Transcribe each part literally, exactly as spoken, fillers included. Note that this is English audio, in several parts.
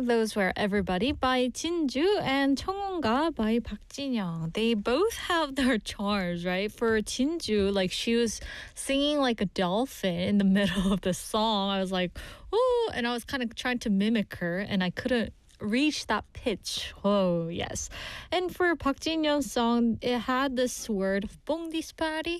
Those were Everybody by Jinju and 청혼가 by Park Jin-young. They both have their charms, right? For Jinju, like she was singing like a dolphin in the middle of the song. I was like, oh, and I was kind of trying to mimic her and I couldn't reach that pitch. Oh, yes. And for Park Jin-young's song, it had this word, 뽕디스파리.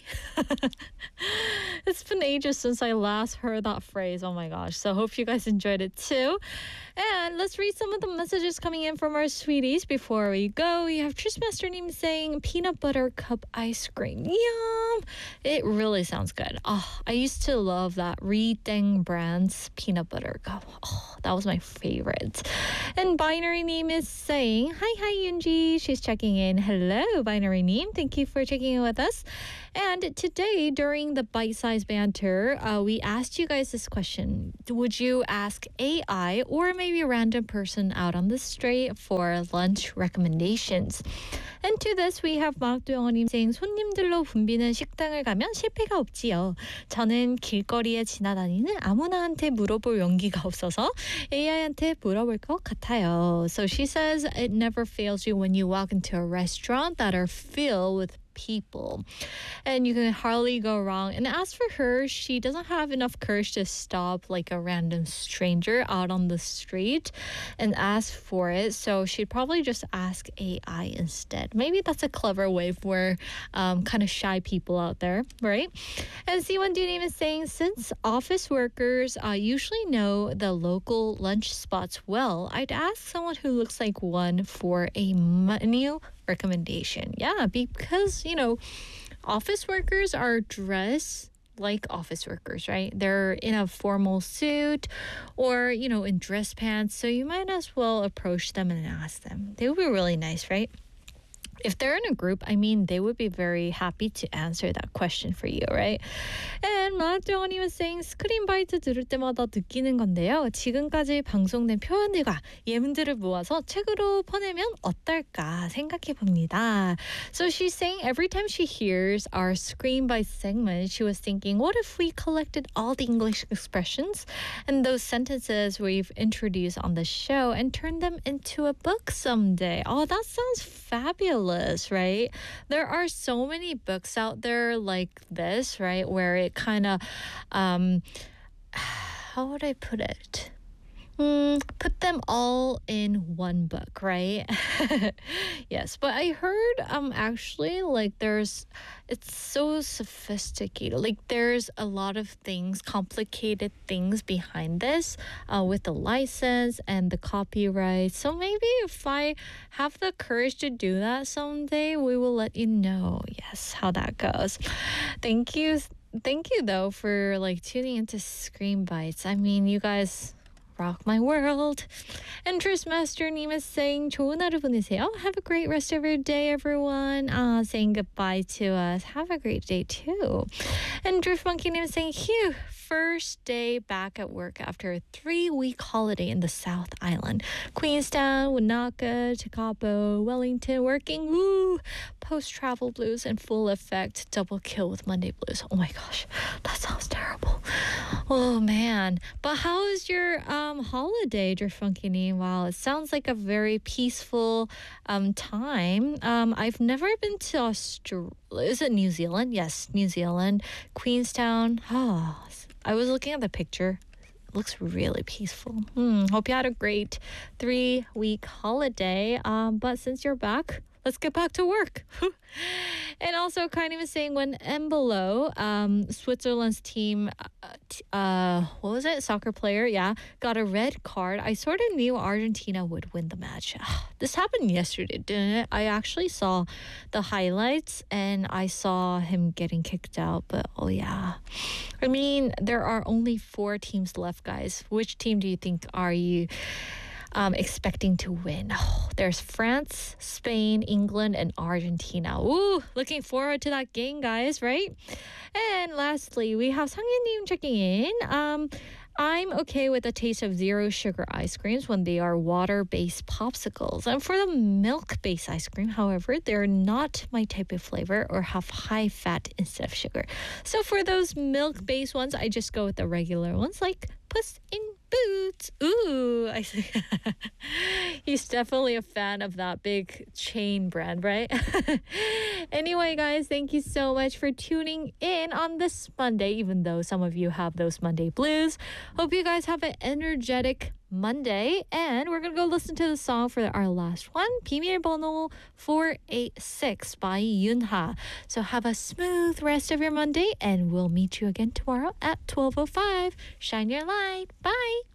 It's been ages since I last heard that phrase. Oh my gosh. So hope you guys enjoyed it too. And let's read some of the messages coming in from our sweeties before we go. We have Trishmaster님 saying peanut butter cup ice cream. Yum! It really sounds good. Oh, I used to love that Ri-Teng brand's peanut butter cup. Oh, that was my favorite. And Binary Name is saying, hi, hi, Yoonji. She's checking in. Hello, Binary Name. Thank you for checking in with us. And today, during the bite-sized banter, uh, we asked you guys this question. Would you ask A I or maybe a random person out on the street for lunch recommendations? And to this, we have 마도영님 saying, 손님들로 붐비는 식당을 가면 실패가 없지요. 저는 길거리에 지나다니는 아무나한테 물어볼 용기가 없어서 에이아이한테 물어볼 것 같아요. So she says it never fails you when you walk into a restaurant that are filled with people and you can hardly go wrong. And as for her, she doesn't have enough courage to stop like a random stranger out on the street and ask for it, so she'd probably just ask A I instead. Maybe that's a clever way for um, kind of shy people out there, right? And C one D name is saying, since office workers uh, usually know the local lunch spots well, I'd ask someone who looks like one for a menu recommendation. Yeah, because, you know, office workers are dressed like office workers, right? They're in a formal suit or, you know, in dress pants. So you might as well approach them and ask them. They would be really nice, right? If they're in a group, I mean, they would be very happy to answer that question for you, right? And 마정원이 was saying, 스크린 바이트 들을 때마다 느끼는 건데요. 지금까지 방송된 표현들과 예문들을 모아서 책으로 퍼내면 어떨까 생각해 봅니다. So she's saying every time she hears our Screen Bite segment, she was thinking, what if we collected all the English expressions and those sentences we've introduced on the show and turned them into a book someday? Oh, that sounds fabulous. Right? There are so many books out there like this, right? Where it kind of, um, how would I put it? Mm, put them all in one book, right? Yes, but I heard um actually like there's it's so sophisticated. Like there's a lot of things, complicated things behind this uh, with the license and the copyright. So maybe if I have the courage to do that someday, we will let you know, yes, how that goes. Thank you. Thank you though for like tuning into Screen Bites. I mean, you guys rock my world. And Trishmaster님 is saying 좋은 하루 보내세요. Have a great rest of your day, everyone. Uh, saying goodbye to us. Have a great day too. And Driftmonkey님 is saying, phew, first day back at work after a three-week holiday in the South Island. Queenstown, Wanaka, Chicago, Wellington, working, woo, post-travel blues in full effect. Double kill with Monday blues. Oh my gosh, that sounds terrible. Oh man. But how is your um holiday, Driftmonkey님? Wow, it sounds like a very peaceful um time. Um, I've never been to Australia. Is it New Zealand? Yes, New Zealand. Queenstown. Oh, I was looking at the picture. It looks really peaceful. Hmm, hope you had a great three-week holiday. Um, but since you're back, let's get back to work. And also, kind of saying when Embolo, um, Switzerland's team, uh, uh, what was it, soccer player, yeah, got a red card, I sort of knew Argentina would win the match. This happened yesterday, didn't it? I actually saw the highlights and I saw him getting kicked out, but oh yeah. I mean, there are only four teams left, guys. Which team do you think are you Um, expecting to win? Oh, there's France, Spain, England, and Argentina. Ooh, looking forward to that game, guys, right? And lastly, we have 상윤님 checking in. Um, I'm okay with the taste of zero sugar ice creams when they are water-based popsicles. And for the milk-based ice cream, however, they're not my type of flavor or have high fat instead of sugar. So for those milk-based ones, I just go with the regular ones like Puss in Boots. Ooh, I think he's definitely a fan of that big chain brand, right? Anyway, guys, thank you so much for tuning in on this Monday, even though some of you have those Monday blues. Hope you guys have an energetic Monday. And we're going to go listen to the song for our last one, 비밀번호 four eight six by Yunha. So have a smooth rest of your Monday, and we'll meet you again tomorrow at twelve oh five. Shine your light. Bye.